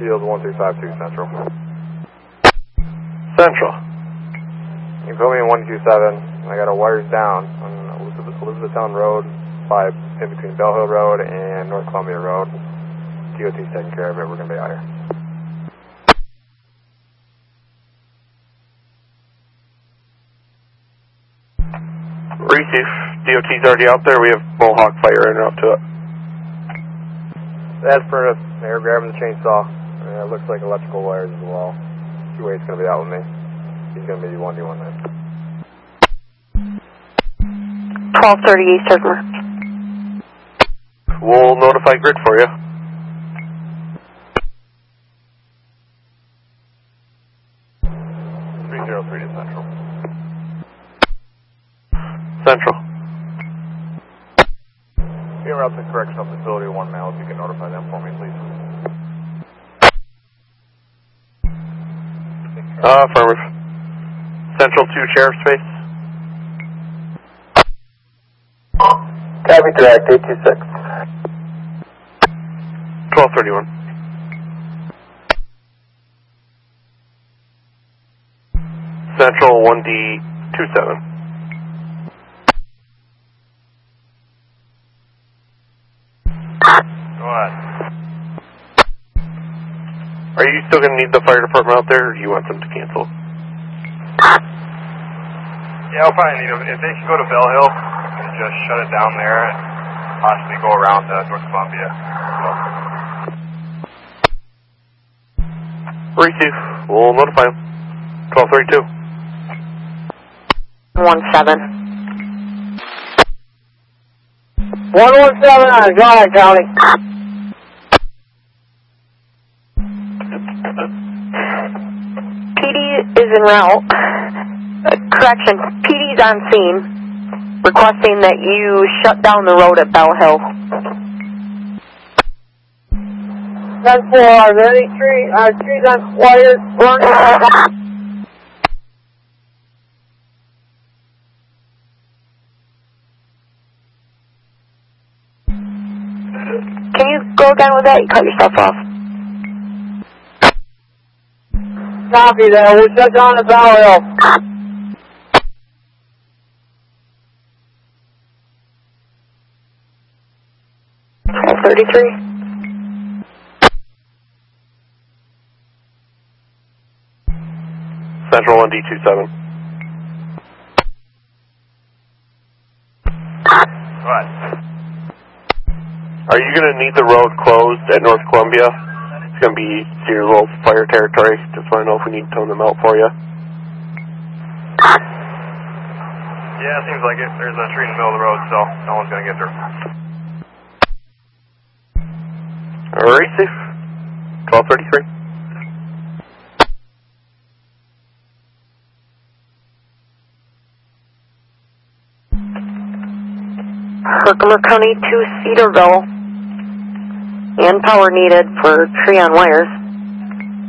Shield 1352 Central. Central. You can put me in 127. I got a wires down on Elizabethtown Road, in between Bell Hill Road and North Columbia Road. DOT's taking care of it. We're going to be out here. Receive. DOT's already out there. We have Mohawk firing up to it. That's for us. They're grabbing the chainsaw. It looks like electrical wires as well. Q8's going to be out with me. He's going to be 1D1 then. 1230 East Circle. We'll notify grid for you. Central. Central. Be en route to correctional facility 1 mile. If you can notify them for me, please. Affirmative. Central 2 Sheriff's Space. Copy, direct 826. 1231. Central 1D27. Go ahead. Are you still going to need the fire department out there, or do you want them to cancel? Yeah, I'll probably need them. If they can go to Bell Hill and just shut it down there and possibly go around to North Columbia. Receive. We'll notify them. 1232. 17. 117 on Drive, County. PD is en route. Correction, PD's on scene, requesting that you shut down the road at Bell Hill. 10-4, are there any trees on wires burning? Can you go again with that? You cut yourself off. Copy that. We'll shut down the Bell Hill. Central 1D27. What? Are you going to need the road closed at North Columbia? It's going to be your little fire territory. Just want to know if we need to tone them out for you. Yeah, it seems like it. There's a tree in the middle of the road, so no one's going to get through. Alright, safe. 1233. Herkimer County to Cedarville, and power needed for tree on wires.